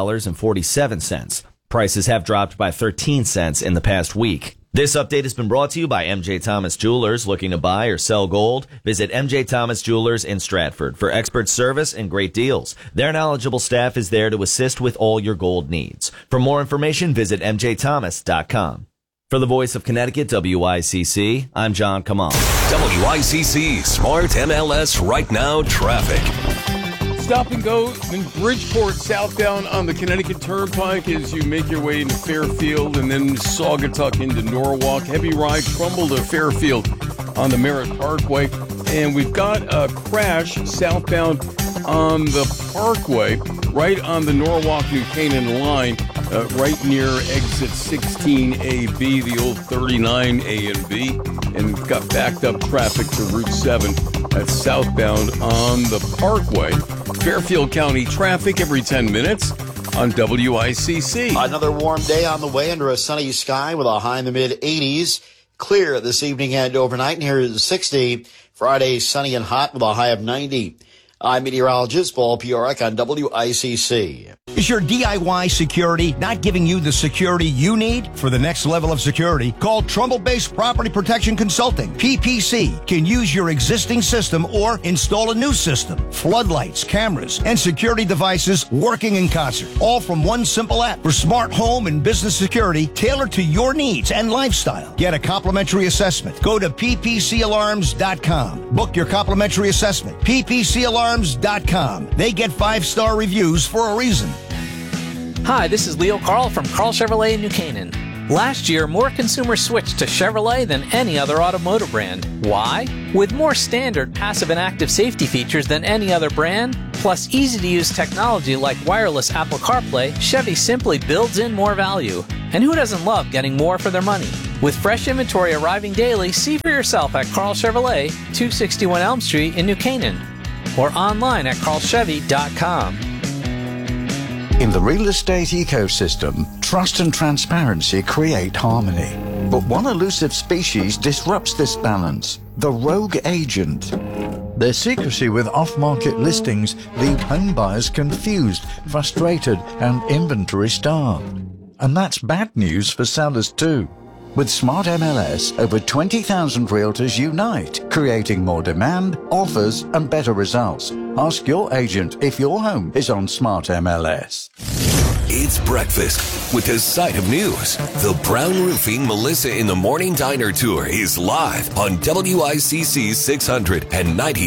$4.47. Prices have dropped by 13 cents in the past week. This update has been brought to you by MJ Thomas Jewelers. Looking to buy or sell gold? Visit MJ Thomas Jewelers in Stratford for expert service and great deals. Their knowledgeable staff is there to assist with all your gold needs. For more information, visit mjthomas.com. For the Voice of Connecticut, WICC, I'm John Kamal. WICC Smart MLS Right Now Traffic. Stop and go in Bridgeport southbound on the Connecticut Turnpike as you make your way into Fairfield and then Saugatuck into Norwalk. Heavy ride Trumbull to Fairfield on the Merritt Parkway. And we've got a crash southbound on the Parkway, right on the Norwalk-New Canaan line, right near exit 16AB, the old 39A and B, and got backed up traffic to Route 7 that's southbound on the Parkway. Fairfield County traffic every 10 minutes. on WICC. Another warm day on the way under a sunny sky with a high in the mid-80s. Clear this evening and overnight, near 60. Friday, sunny and hot with a high of 90. I'm meteorologist Paul Piorek on WICC. Is your DIY security not giving you the security you need for the next level of security? Call Trumbull-based Property Protection Consulting. PPC can use your existing system or install a new system. Floodlights, cameras, and security devices working in concert. All from one simple app for smart home and business security tailored to your needs and lifestyle. Get a complimentary assessment. Go to ppcalarms.com. Book your complimentary assessment. ppcalarms.com. They get 5-star reviews for a reason. Hi, this is Leo Carl from Carl Chevrolet in New Canaan. Last year, more consumers switched to Chevrolet than any other automotive brand. Why? With more standard passive and active safety features than any other brand, plus easy-to-use technology like wireless Apple CarPlay, Chevy simply builds in more value. And who doesn't love getting more for their money? With fresh inventory arriving daily, see for yourself at Carl Chevrolet, 261 Elm Street in New Canaan, or online at carlchevy.com. In the real estate ecosystem, trust and transparency create harmony. But one elusive species disrupts this balance: the rogue agent. Their secrecy with off-market listings leave home buyers confused, frustrated, and inventory-starved. And that's bad news for sellers too. With Smart MLS, over 20,000 realtors unite, creating more demand, offers, and better results. Ask your agent if your home is on Smart MLS. It's breakfast with a side of news. The Brown Roofing Melissa in the Morning Diner Tour is live on WICC 600 and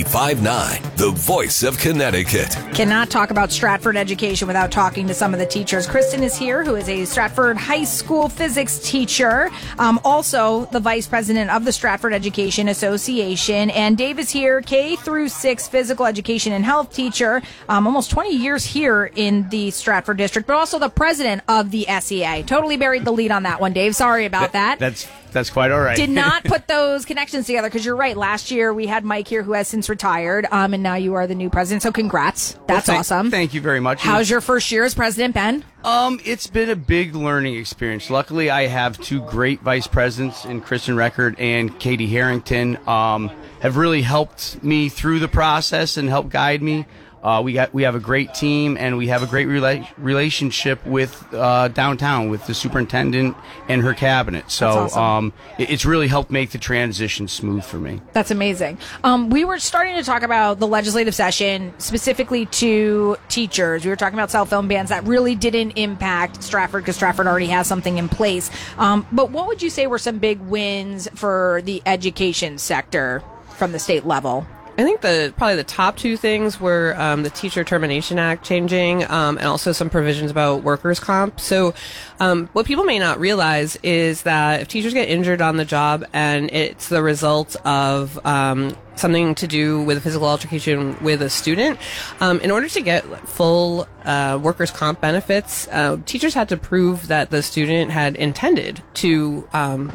95.9, the voice of Connecticut. Cannot talk about Stratford education without talking to some of the teachers. Kristen is here, who is a Stratford High School physics teacher, also the vice president of the Stratford Education Association. And Dave is here, K through 6 physical education and health teacher, almost 20 years here in the Stratford district, but also the president of the SEA. Totally buried the lead on that one, Dave. Sorry about that. That's quite all right. Did not put those connections together, because you're right. Last year we had Mike here, who has since retired, and now you are the new president. So congrats. That's awesome. Thank you very much. How's your first year as president been? It's been a big learning experience. Luckily, I have two great vice presidents in Kristen Record and Katie Harrington. Have really helped me through the process and helped guide me. We have a great team, and we have a great relationship with downtown, with the superintendent and her cabinet. So awesome. It's really helped make the transition smooth for me. That's amazing. We were starting to talk about the legislative session specifically to teachers. We were talking about cell phone bans that really didn't impact Stratford, because Stratford already has something in place. But what would you say were some big wins for the education sector from the state level? I think probably the top two things were the Teacher Termination Act changing, and also some provisions about workers' comp. So what people may not realize is that if teachers get injured on the job and it's the result of something to do with a physical altercation with a student, in order to get full workers' comp benefits, teachers had to prove that the student had intended to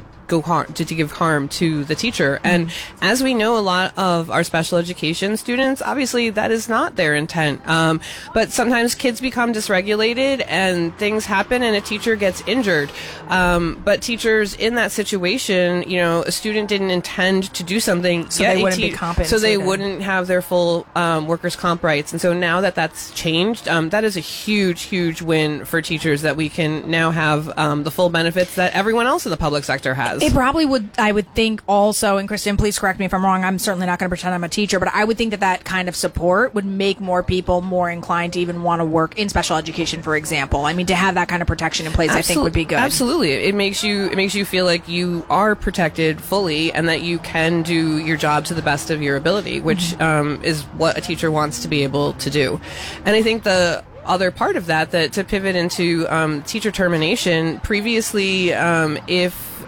to give harm to the teacher. And as we know, a lot of our special education students, obviously that is not their intent. But sometimes kids become dysregulated and things happen and a teacher gets injured. But teachers in that situation, a student didn't intend to do something. So they wouldn't be compensated. So they wouldn't have their full workers' comp rights. And so now that that's changed, that is a huge, huge win for teachers, that we can now have the full benefits that everyone else in the public sector has. It probably would, I would think also, and Kristen, please correct me if I'm wrong, I'm certainly not going to pretend I'm a teacher, but I would think that kind of support would make more people more inclined to even want to work in special education, for example. I mean, to have that kind of protection in place, I think would be good. Absolutely. It makes you feel like you are protected fully and that you can do your job to the best of your ability, which is what a teacher wants to be able to do. And I think the other part of that to pivot into teacher termination, previously, if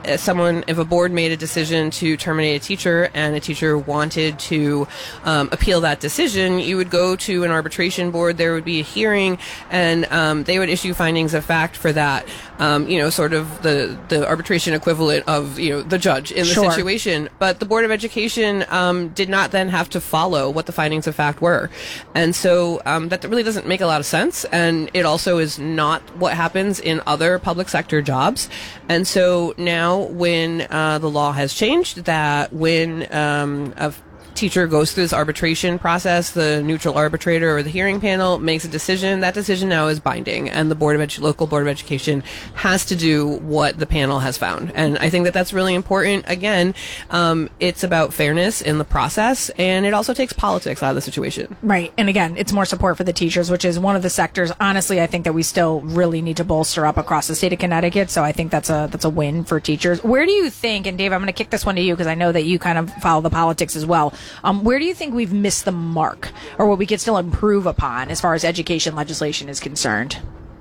if a board made a decision to terminate a teacher and a teacher wanted to appeal that decision, you would go to an arbitration board. There would be a hearing, and they would issue findings of fact for that. Sort of the arbitration equivalent of the judge in the situation. But the Board of Education did not then have to follow what the findings of fact were, and so that really doesn't make a lot of sense. And it also is not what happens in other public sector jobs. And so now, when the law has changed, that when a teacher goes through this arbitration process, the neutral arbitrator or the hearing panel makes a decision. That decision now is binding, and the local Board of Education has to do what the panel has found. And I think that that's really important. Again, it's about fairness in the process, and it also takes politics out of the situation. Right. And again, it's more support for the teachers, which is one of the sectors, honestly, I think that we still really need to bolster up across the state of Connecticut. So I think that's a win for teachers. Where do you think, and Dave, I'm going to kick this one to you because I know that you kind of follow the politics as well. Where do you think we've missed the mark, or what we could still improve upon as far as education legislation is concerned?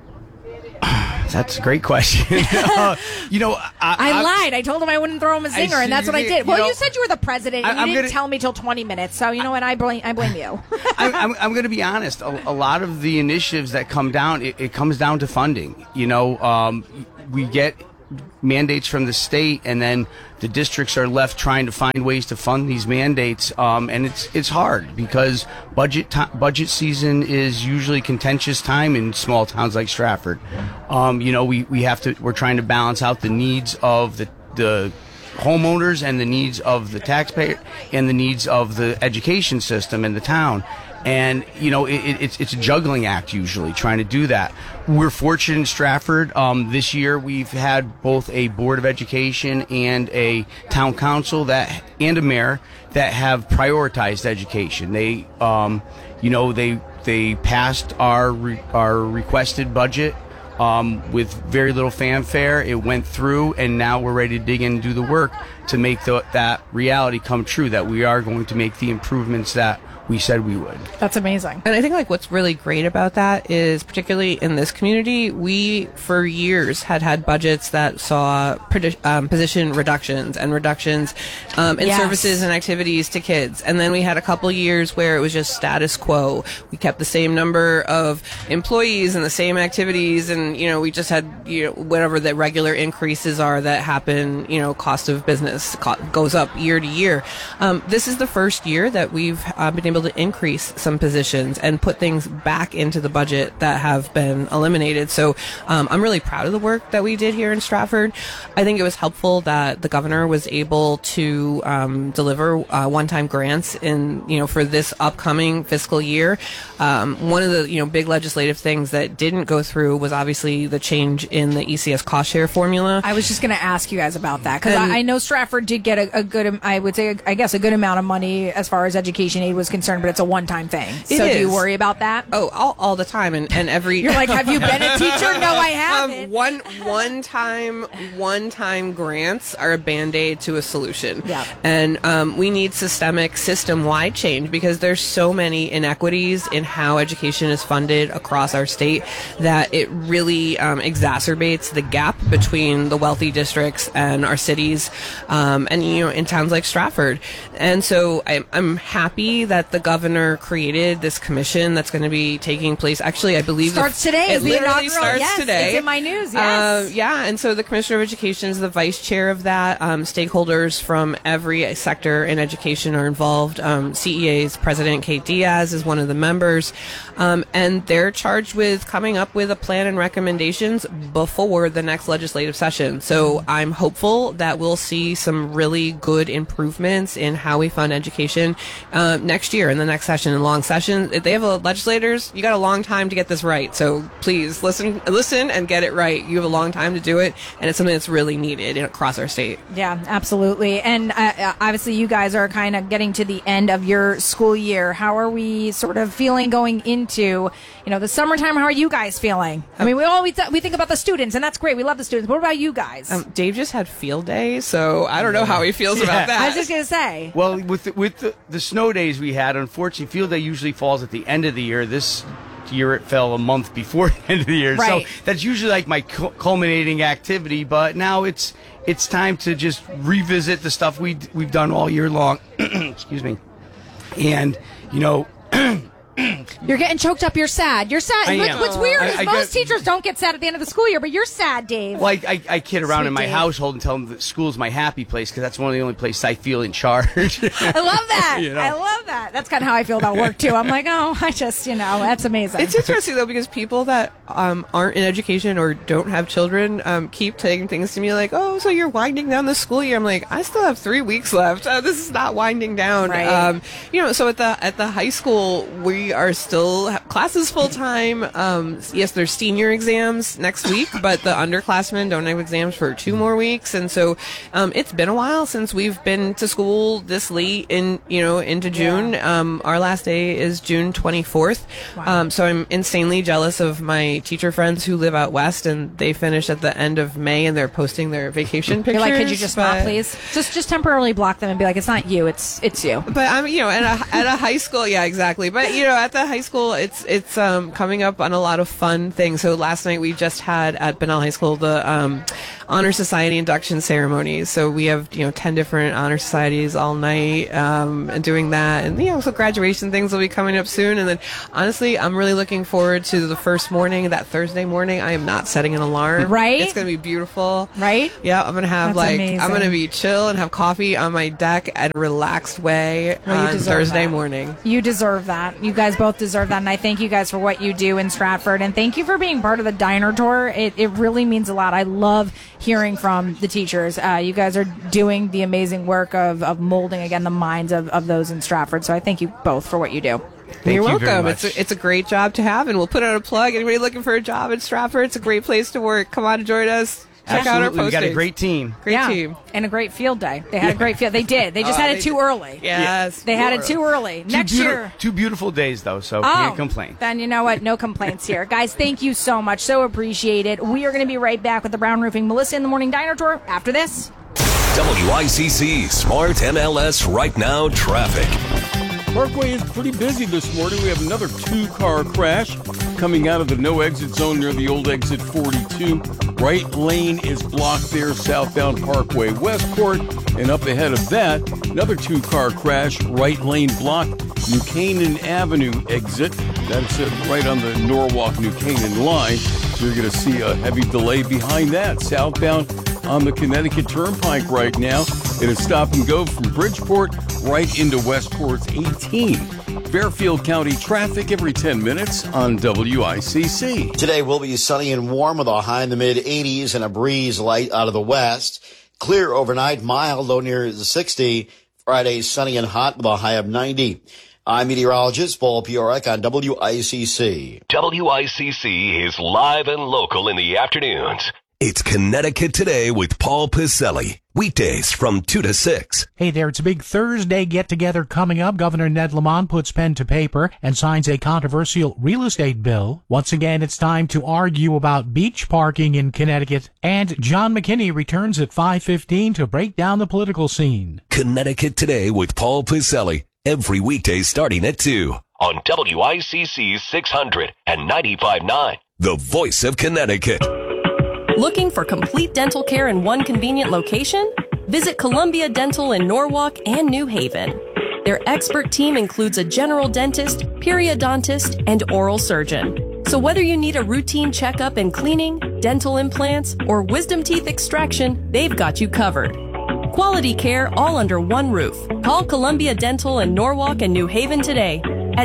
That's a great question. I lied. I told him I wouldn't throw him a zinger, and that's what I did. Well, you said you were the president. You didn't tell me till 20 minutes. So you know what? I blame you. I'm going to be honest. A lot of the initiatives that come down, it comes down to funding. We get mandates from the state, and then the districts are left trying to find ways to fund these mandates, and it's hard because budget season is usually contentious time in small towns like Stratford. We're trying to balance out the needs of the homeowners and the needs of the taxpayer and the needs of the education system in the town. And, it's a juggling act usually trying to do that. We're fortunate in Stratford. This year we've had both a Board of Education and a town council and a mayor that have prioritized education. They passed our requested budget with very little fanfare. It went through, and now we're ready to dig in and do the work to make that reality come true, that we are going to make the improvements that we said we would. That's amazing. And I think what's really great about that is, particularly in this community, we for years had budgets that saw position reductions and reductions in services and activities to kids. And then we had a couple years where it was just status quo. We kept the same number of employees and the same activities, and we just had whatever the regular increases are that happen. Cost of business goes up year to year. This is the first year that we've been able to increase some positions and put things back into the budget that have been eliminated. So I'm really proud of the work that we did here in Stratford. I think it was helpful that the governor was able to deliver one-time grants for this upcoming fiscal year. One of the big legislative things that didn't go through was obviously the change in the ECS cost share formula. I was just going to ask you guys about that because I know Stratford did get a good, I would say, I guess a good amount of money as far as education aid was concerned, but it's a one-time thing. So do you worry about that? Oh, all the time, and every. You're like, have you been a teacher? No, I haven't. One-time grants are a Band-Aid to a solution. Yeah. And we need systemic, system-wide change because there's so many inequities in how education is funded across our state that it really exacerbates the gap between the wealthy districts and our cities, and in towns like Stratford. And so I'm happy that the governor created this commission that's going to be taking place. Actually, I believe starts today. It literally starts today. It's in my news. Yes. And so the Commissioner of Education is the vice chair of that. Stakeholders from every sector in education are involved. CEA's President Kate Diaz is one of the members, and they're charged with coming up with a plan and recommendations before the next legislative session. So I'm hopeful that we'll see some really good improvements in how we fund education next year in the next session and long session. If they have legislators, you got a long time to get this right. So please listen and get it right. You have a long time to do it, and it's something that's really needed across our state. Yeah, absolutely. And obviously you guys are kind of getting to the end of your school year. How are we sort of feeling going into, the summertime? How are you guys feeling? I mean, we think about the students, and that's great. We love the students. What about you guys? Dave just had field day, so I don't know how he feels about that. I was just going to say. Well, with the snow days we had, unfortunately, field day usually falls at the end of the year. This year it fell a month before the end of the year. Right. So that's usually like my culminating activity, but now it's it's time to just revisit the stuff we've done all year long. Excuse me. And, You're getting choked up. You're sad. You're sad. I am. What's weird is I most teachers don't get sad at the end of the school year, but you're sad, Dave. Well, I kid around Sweet in my Dave. household and tell them that school's my happy place because that's one of the only places I feel in charge. I love that. I love that. That's kind of how I feel about work, too. I'm like, I just, that's amazing. It's interesting, though, because people that aren't in education or don't have children keep saying things to me like, oh, so you're winding down the school year. I'm like, I still have 3 weeks left. This is not winding down. Right. So at the high school, we are still classes full time. Yes, there's senior exams next week, but the underclassmen don't have exams for 2 more weeks. And so it's been a while since we've been to school this late into June. Our last day is June 24th. Wow. So I'm insanely jealous of my teacher friends who live out west, and they finish at the end of May, and they're posting their vacation pictures. You're like, could you just not, please? Just temporarily block them and be like, it's not you, it's you. But I'm, at a high school, yeah, exactly. But at the high school, it's coming up on a lot of fun things. So last night we just had at Bunnell High School the Honor Society induction ceremonies. So we have 10 different honor societies all night, and doing that, and so graduation things will be coming up soon. And then honestly, I'm really looking forward to the first morning, that Thursday morning. I am not setting an alarm. Right? It's gonna be beautiful. Right? Yeah, I'm gonna have That's amazing. I'm gonna be chill and have coffee on my deck at a relaxed way on Thursday morning. You deserve that. You guys both deserve that, and I thank you guys for what you do in Stratford, and thank you for being part of the Diner Tour. It really means a lot. I love hearing from the teachers. You guys are doing the amazing work of molding, again, the minds of those in Stratford, so I thank you both for what you do. You're welcome. It's a great job to have, and we'll put out a plug. Anybody looking for a job in Stratford, it's a great place to work. Come on and join us. Check out our postings. We got a great team. Great team. And a great field day. They had a great field. They did. They just had it too early. Yes. They had it too early. Next year. 2 beautiful days, though, so can't complain. Then you know what? No complaints here. Guys, thank you so much. So appreciate it. We are going to be right back with the Brown Roofing Melissa in the Morning Diner Tour after this. WICC Smart MLS Right Now traffic. Parkway is pretty busy this morning. We have another 2-car crash coming out of the no exit zone near the old exit 42. Right lane is blocked there, southbound Parkway Westport. And up ahead of that, another 2-car crash, right lane blocked, New Canaan Avenue exit. That's right on the Norwalk-New Canaan line. So you're going to see a heavy delay behind that. Southbound on the Connecticut Turnpike right now. It is stop and go from Bridgeport right into Westport's 18. Fairfield County traffic every 10 minutes on WICC. Today will be sunny and warm with a high in the mid-80s and a breeze light out of the west. Clear overnight, mild, low near the 60. Friday, sunny and hot with a high of 90. I'm meteorologist Paul Piorek on WICC. WICC is live and local in the afternoons. It's Connecticut Today with Paul Piselli. Weekdays from 2 to 6. Hey there, it's a big Thursday get-together coming up. Governor Ned Lamont puts pen to paper and signs a controversial real estate bill. Once again, it's time to argue about beach parking in Connecticut. And John McKinney returns at 5:15 to break down the political scene. Connecticut Today with Paul Piselli. Every weekday starting at 2 on WICC 600 and 95.9. The voice of Connecticut. Looking for complete dental care in one convenient location? Visit Columbia Dental in Norwalk and New Haven. Their expert team includes a general dentist, periodontist, and oral surgeon. So whether you need a routine checkup and cleaning, dental implants, or wisdom teeth extraction, they've got you covered. Quality care all under one roof. Call Columbia Dental in Norwalk and New Haven today at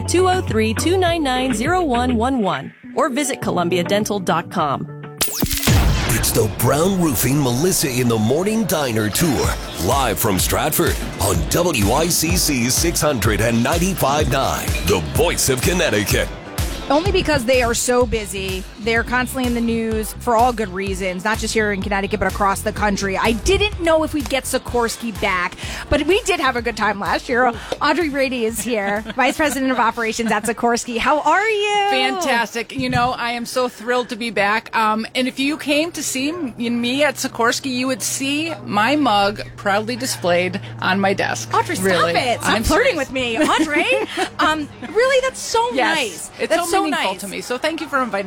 203-299-0111 or visit columbiadental.com. It's the Brown Roofing Melissa in the Morning Diner Tour, live from Stratford on WICC 600 and 95.9, the voice of Connecticut. Only because they are so busy. They're constantly in the news for all good reasons, not just here in Connecticut, but across the country. I didn't know if we'd get Sikorsky back, but we did have a good time last year. Audrey Brady is here, Vice President of Operations at Sikorsky. How are you? Fantastic. I am so thrilled to be back. And if you came to see me at Sikorsky, you would see my mug proudly displayed on my desk. Audrey, stop it. Stop flirting with me. Audrey, really, that's so nice. It's that's so meaningful to me. So thank you for inviting me back.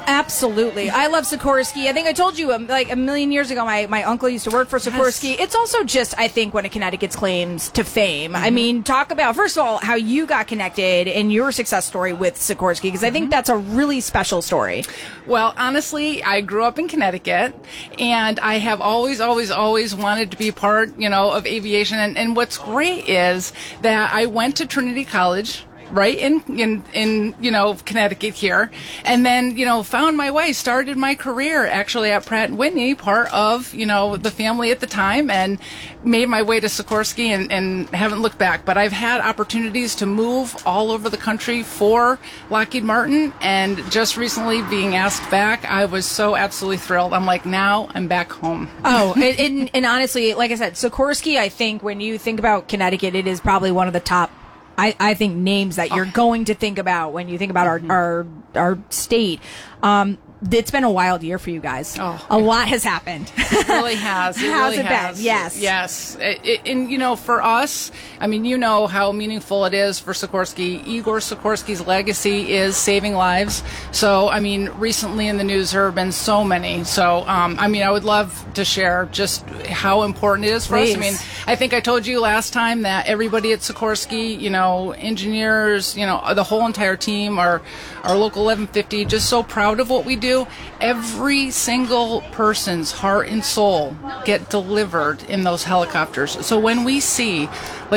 Absolutely. I love Sikorsky. I think I told you like a million years ago, my uncle used to work for Sikorsky. Yes. It's also just, I think, one of Connecticut's claims to fame. I mean, talk about, first of all, how you got connected and your success story with Sikorsky, because I think that's a really special story. Well, honestly, I grew up in Connecticut, and I have always wanted to be part, of aviation. And what's great is that I went to Trinity College, right in Connecticut here, and then found my way, started my career actually at Pratt & Whitney, part of the family at the time, and made my way to Sikorsky and haven't looked back. But I've had opportunities to move all over the country for Lockheed Martin, and just recently being asked back, I was so absolutely thrilled. I'm like, now I'm back home. Oh, and honestly, like I said, Sikorsky, I think when you think about Connecticut, it is probably one of the top, I think, names that you're going to think about when you think about our state. It's been a wild year for you guys. A lot has happened. It really has. It has really it has. been? Yes. Yes. And for us, I mean, how meaningful it is for Sikorsky. Igor Sikorsky's legacy is saving lives. So, I mean, recently in the news there have been so many. So, I would love to share just how important it is for us. I mean, I think I told you last time that everybody at Sikorsky, engineers, the whole entire team, our local 1150, just so proud of what we do. Every single person's heart and soul get delivered in those helicopters. So when we see,